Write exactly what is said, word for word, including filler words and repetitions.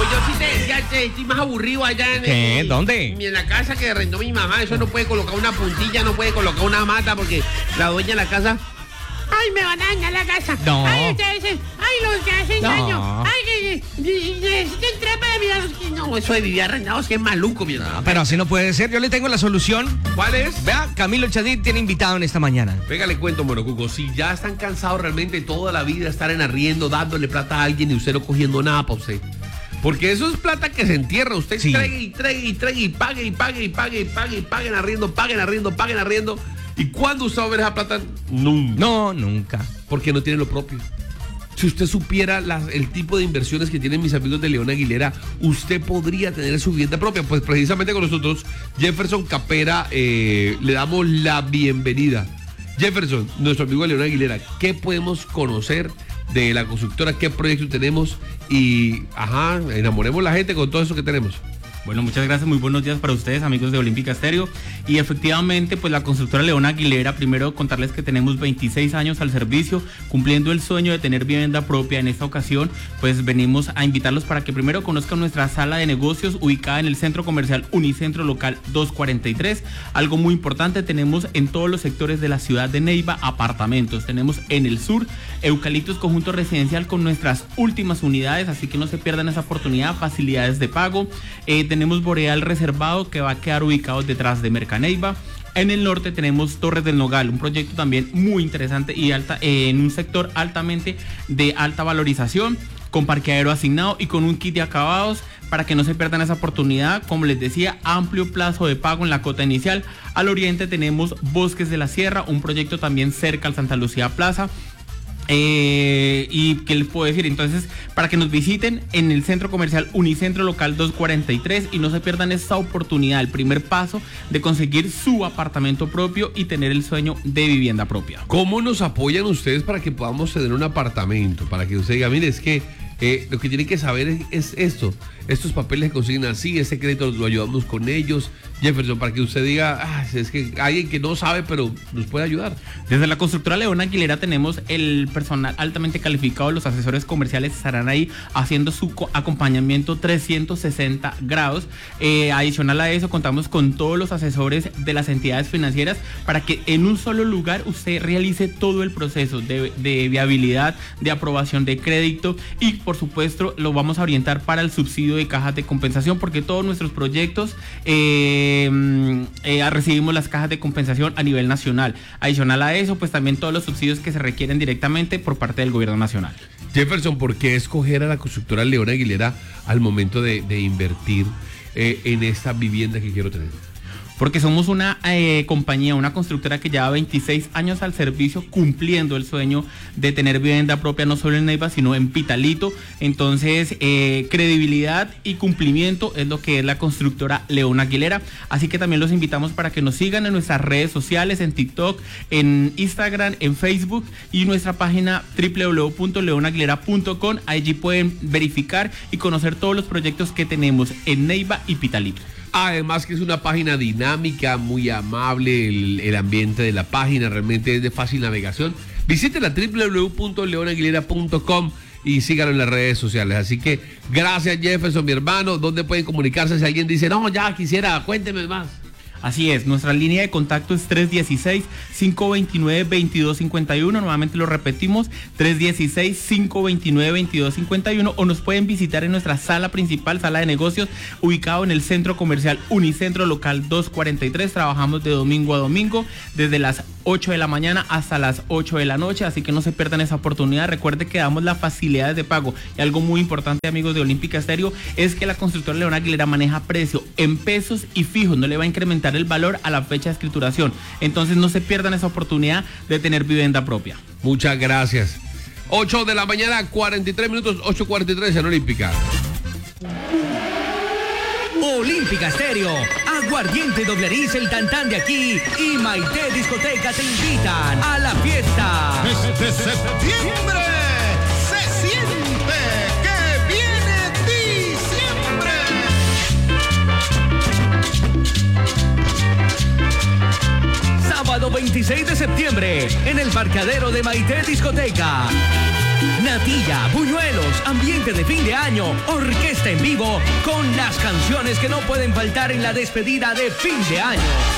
yo sí te decía, che, estoy más aburrido allá en, ¿Qué? en- ¿Dónde? En la casa que rentó mi mamá. Eso no puede colocar una puntilla, no puede colocar una mata porque la dueña de la casa. Ay, me van a dañar la casa. No. Ay, ustedes, ay, los que hacen No. daño. Ay, que que- que- necesiten trepa de vida. No, eso de vivir arrendados que es maluco, mi hermano. Pero así no puede ser. Yo le tengo la solución. ¿Cuál es? Vea, Camilo Chadid tiene invitado en esta mañana. Venga, le cuento, Morocuco. Si ya están cansados realmente toda la vida de estar en arriendo, dándole plata a alguien y usted no cogiendo nada para usted. Porque eso es plata que se entierra. Usted Sí. trae y trae y trae y pague y pague y pague y pague y pague en arriendo, paguen arriendo, paguen arriendo. ¿Y cuándo usted va a ver esa plata? Nunca. No, nunca. Porque no tiene lo propio. Si usted supiera las- el tipo de inversiones que tienen mis amigos de León Aguilera, usted podría tener su vivienda propia. Pues precisamente con nosotros, Jefferson Capera, eh, le damos la bienvenida. Jefferson, nuestro amigo de León Aguilera, ¿qué podemos conocer de la constructora? ¿Qué proyecto tenemos? Y, ajá, enamoremos a la gente con todo eso que tenemos. Bueno, muchas gracias, muy buenos días para ustedes, amigos de Olímpica Estéreo. Y efectivamente, pues la constructora León Aguilera, primero contarles que tenemos veintiséis años al servicio, cumpliendo el sueño de tener vivienda propia. En esta ocasión, pues venimos a invitarlos para que primero conozcan nuestra sala de negocios ubicada en el Centro Comercial Unicentro Local doscientos cuarenta y tres. Algo muy importante, tenemos en todos los sectores de la ciudad de Neiva apartamentos. Tenemos en el sur Eucaliptus Conjunto Residencial con nuestras últimas unidades, así que no se pierdan esa oportunidad, facilidades de pago. Eh, tenemos Boreal Reservado que va a quedar ubicado detrás de Mercaneiva. En el norte tenemos Torres del Nogal, un proyecto también muy interesante y alta, eh, en un sector altamente de alta valorización, con parqueadero asignado y con un kit de acabados para que no se pierdan esa oportunidad. Como les decía, amplio plazo de pago en la cuota inicial. Al oriente tenemos Bosques de la Sierra, un proyecto también cerca al Santa Lucía Plaza. Eh, y qué les puedo decir, entonces para que nos visiten en el Centro Comercial Unicentro Local doscientos cuarenta y tres y no se pierdan esta oportunidad, el primer paso de conseguir su apartamento propio y tener el sueño de vivienda propia. ¿Cómo nos apoyan ustedes para que podamos tener un apartamento? Para que usted diga, mire, es que eh, lo que tienen que saber es, es esto. Estos papeles se consiguen así, este crédito lo ayudamos con ellos. Jefferson, para que usted diga, ah, es que alguien que no sabe, pero nos puede ayudar. Desde la constructora León Aguilera tenemos el personal altamente calificado, los asesores comerciales estarán ahí haciendo su co- acompañamiento trescientos sesenta grados. Eh, adicional a eso, contamos con todos los asesores de las entidades financieras para que en un solo lugar usted realice todo el proceso de, de viabilidad, de aprobación de crédito y por supuesto lo vamos a orientar para el subsidio de cajas de compensación, porque todos nuestros proyectos eh, eh, recibimos las cajas de compensación a nivel nacional. Adicional a eso, pues también todos los subsidios que se requieren directamente por parte del gobierno nacional. Jefferson, ¿por qué escoger a la constructora León Aguilera al momento de, de invertir eh, en esta vivienda que quiero tener? Porque somos una eh, compañía, una constructora que lleva veintiséis años al servicio cumpliendo el sueño de tener vivienda propia no solo en Neiva, sino en Pitalito. Entonces, eh, credibilidad y cumplimiento es lo que es la constructora León Aguilera. Así que también los invitamos para que nos sigan en nuestras redes sociales, en TikTok, en Instagram, en Facebook y nuestra página doble u doble u doble u punto león aguilera punto com. Allí pueden verificar y conocer todos los proyectos que tenemos en Neiva y Pitalito. Además que es una página dinámica, muy amable, el, el ambiente de la página realmente es de fácil navegación. Visítela doble u doble u doble u punto león aguilera punto com y síganlo en las redes sociales. Así que gracias, Jefferson, mi hermano. ¿Dónde pueden comunicarse si alguien dice, no, ya quisiera, cuénteme más? Así es, nuestra línea de contacto es tres uno seis, cinco dos nueve, dos dos cinco uno, nuevamente lo repetimos, tres uno seis, cinco dos nueve, dos dos cinco uno, o nos pueden visitar en nuestra sala principal, sala de negocios, ubicado en el Centro Comercial Unicentro Local doscientos cuarenta y tres, trabajamos de domingo a domingo, desde las ocho de la mañana hasta las ocho de la noche, así que no se pierdan esa oportunidad. Recuerde que damos las facilidades de pago y algo muy importante, amigos de Olímpica Estéreo, es que la constructora León Aguilera maneja precio en pesos y fijos, no le va a incrementar el valor a la fecha de escrituración, entonces no se pierdan esa oportunidad de tener vivienda propia. Muchas gracias. ocho de la mañana, cuarenta y tres minutos, ocho cuarenta y tres en Olímpica. Olímpica Estéreo, Aguardiente Dobleriz, el Tantán de aquí y Maite Discoteca te invitan a la fiesta. Desde septiembre se siente que viene diciembre. Sábado veintiséis de septiembre en el parqueadero de Maite Discoteca. Natilla, buñuelos, ambiente de fin de año, orquesta en vivo con las canciones que no pueden faltar en la despedida de fin de año.